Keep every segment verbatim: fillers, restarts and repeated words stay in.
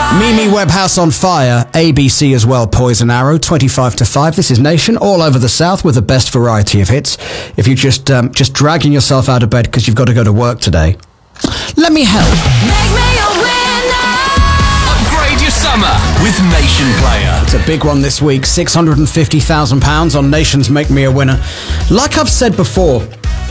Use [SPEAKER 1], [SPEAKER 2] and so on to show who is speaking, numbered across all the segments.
[SPEAKER 1] Mimi Webhouse on fire, A B C as well, Poison Arrow, twenty-five to five. This is Nation, all over the South with the best variety of hits. If you're just um, just dragging yourself out of bed because you've got to go to work today, let me help.
[SPEAKER 2] Make me a winner.
[SPEAKER 3] Upgrade your summer with Nation Player.
[SPEAKER 1] It's a big one this week, six hundred fifty thousand pounds on Nation's Make Me a Winner. Like I've said before,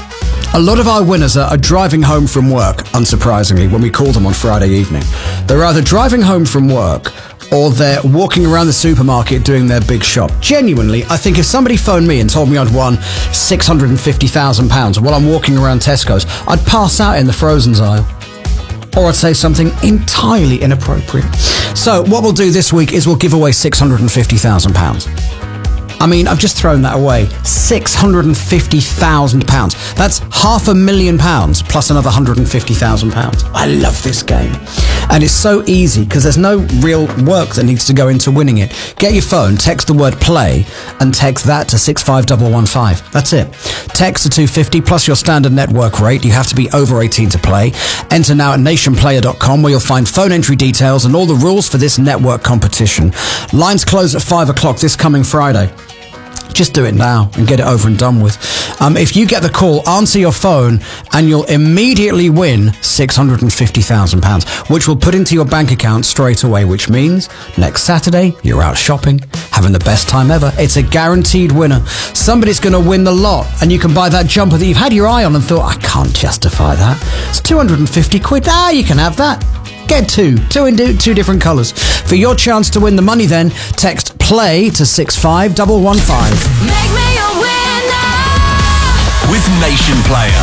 [SPEAKER 1] a lot of our winners are, are driving home from work, unsurprisingly, when we call them on Friday evening. They're either driving home from work or they're walking around the supermarket doing their big shop. Genuinely, I think if somebody phoned me and told me I'd won six hundred fifty thousand pounds while I'm walking around Tesco's, I'd pass out in the frozen aisle. Or I'd say something entirely inappropriate. So what we'll do this week is we'll give away six hundred fifty thousand pounds. I mean, I've just thrown that away. six hundred fifty thousand pounds. That's half a million pounds plus another one hundred fifty thousand pounds. I love this game. And it's so easy because there's no real work that needs to go into winning it. Get your phone, text the word play, and text that to six five one one five. That's it. Text to two hundred fifty plus your standard network rate. You have to be over eighteen to play. Enter now at nation player dot com where you'll find phone entry details and all the rules for this network competition. Lines close at five o'clock this coming Friday. Just do it now and get it over and done with. Um, if you get the call, answer your phone and you'll immediately win six hundred fifty thousand pounds, which will put into your bank account straight away, which means next Saturday, you're out shopping, having the best time ever. It's a guaranteed winner. Somebody's going to win the lot and you can buy that jumper that you've had your eye on and thought, I can't justify that. It's two hundred fifty quid. Ah, you can have that. Get two. Two in two different colours. For your chance to win the money then, text play to six five one one five.
[SPEAKER 2] Make me a winner.
[SPEAKER 3] With Nation Player.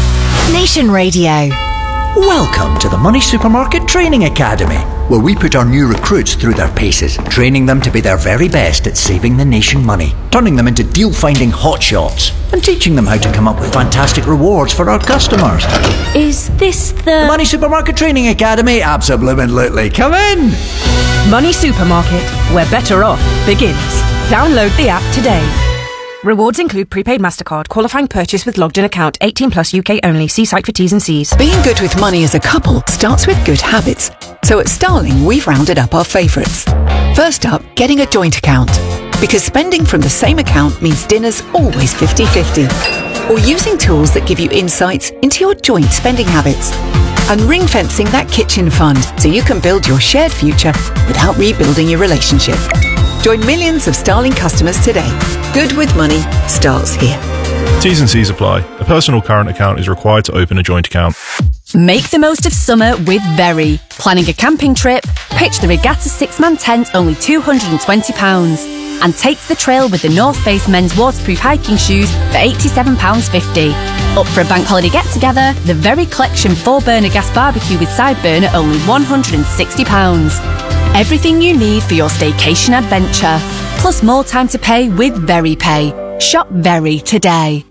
[SPEAKER 4] Nation Radio.
[SPEAKER 5] Welcome to the Money Supermarket Training Academy, where we put our new recruits through their paces, training them to be their very best at saving the nation money, turning them into deal-finding hotshots, and teaching them how to come up with fantastic rewards for our customers.
[SPEAKER 4] Is this the...
[SPEAKER 5] The Money Supermarket Training Academy? Absolutely. Come in!
[SPEAKER 6] Money Supermarket, where better off begins. Download the app today. Rewards include prepaid MasterCard, qualifying purchase with logged in account, eighteen plus U K only. See site for T's and C's.
[SPEAKER 7] Being good with money as a couple starts with good habits. So at Starling, we've rounded up our favourites. First up, getting a joint account. Because spending from the same account means dinner's always fifty-fifty. Or using tools that give you insights into your joint spending habits. And ring-fencing that kitchen fund so you can build your shared future without rebuilding your relationship. Join millions of Starling customers today. Good with money starts here.
[SPEAKER 8] T's and C's apply. A personal current account is required to open a joint account.
[SPEAKER 9] Make the most of summer with Very. Planning a camping trip? Pitch the Regatta six-man tent, only two hundred twenty pounds. And take to the trail with the North Face men's waterproof hiking shoes for eighty-seven pounds fifty. Up for a bank holiday get-together? The Very Collection four-burner gas barbecue with side burner, only one hundred sixty pounds. Everything you need for your staycation adventure. Plus more time to pay with Very Pay. Shop Very today.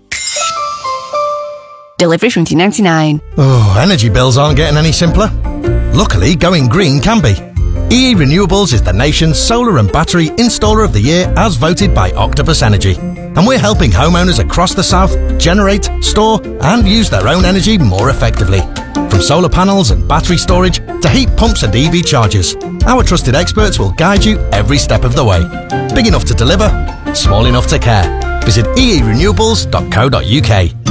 [SPEAKER 9] Delivery from two ninety-nine.
[SPEAKER 10] Oh, energy bills aren't getting any simpler. Luckily, going green can be. E E Renewables is the nation's solar and battery installer of the year as voted by Octopus Energy. And we're helping homeowners across the south generate, store and use their own energy more effectively. From solar panels and battery storage to heat pumps and E V chargers, our trusted experts will guide you every step of the way. Big enough to deliver, small enough to care. Visit e e renewables dot co dot u k.